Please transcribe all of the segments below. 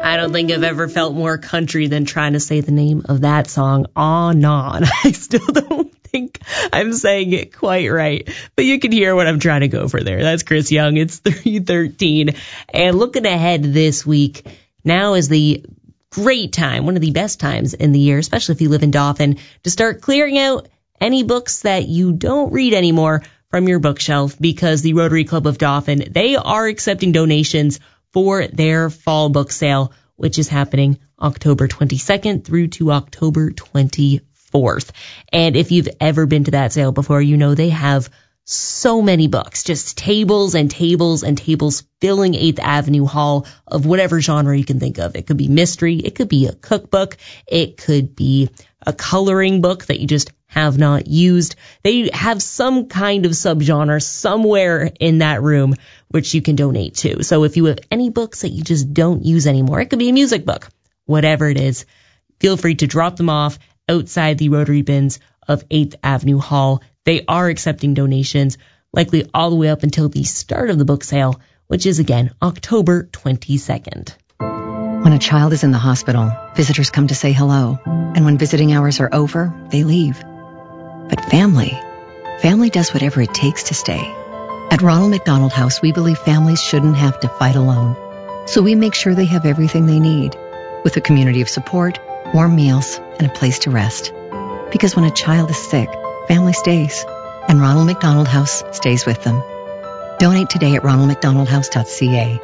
I don't think I've ever felt more country than trying to say the name of that song, On. I still don't think I'm saying it quite right, but you can hear what I'm trying to go for there. That's Chris Young. It's 3:13. And looking ahead this week, now is the great time, one of the best times in the year, especially if you live in Dauphin, to start clearing out any books that you don't read anymore from your bookshelf, because the Rotary Club of Dauphin, they are accepting donations for their fall book sale, which is happening October 22nd through to October 24th. And if you've ever been to that sale before, you know they have so many books, just tables and tables and tables filling 8th Avenue Hall of whatever genre you can think of. It could be mystery, it could be a cookbook, it could be a coloring book that you just have not used. They have some kind of subgenre somewhere in that room which you can donate to. So if you have any books that you just don't use anymore, it could be a music book, whatever it is, feel free to drop them off outside the Rotary bins of 8th Avenue Hall. They are accepting donations, likely all the way up until the start of the book sale, which is, again, October 22nd. When a child is in the hospital, visitors come to say hello. And when visiting hours are over, they leave. But family does whatever it takes to stay. At Ronald McDonald House, we believe families shouldn't have to fight alone. So we make sure they have everything they need, with a community of support, warm meals, and a place to rest. Because when a child is sick, family stays, and Ronald McDonald House stays with them. Donate today at ronaldmcdonaldhouse.ca.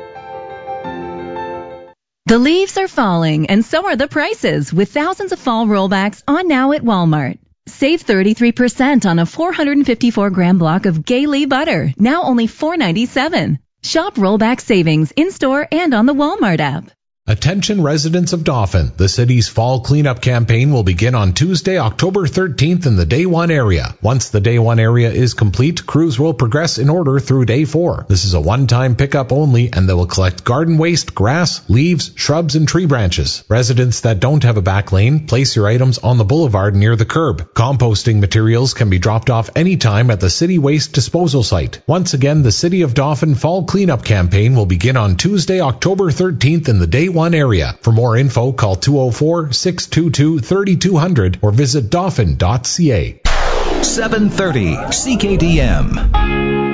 The leaves are falling, and so are the prices, with thousands of fall rollbacks on now at Walmart. Save 33% on a 454-gram block of Gay-Lee butter, now only $4.97. Shop rollback savings in-store and on the Walmart app. Attention residents of Dauphin, the city's fall cleanup campaign will begin on Tuesday, October 13th in the Day 1 area. Once the Day 1 area is complete, crews will progress in order through Day 4. This is a one-time pickup only, and they will collect garden waste, grass, leaves, shrubs, and tree branches. Residents that don't have a back lane, place your items on the boulevard near the curb. Composting materials can be dropped off anytime at the city waste disposal site. Once again, the City of Dauphin fall cleanup campaign will begin on Tuesday, October 13th in the Day 1 area. For more info, call 204-622-3200 or visit dauphin.ca. 730 CKDM.